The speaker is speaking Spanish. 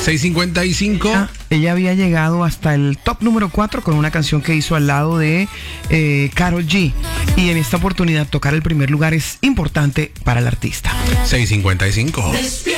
6:55. Ella había llegado hasta el top número 4 con una canción que hizo al lado de Karol G. Y en esta oportunidad tocar el primer lugar es importante para el artista. 6:55.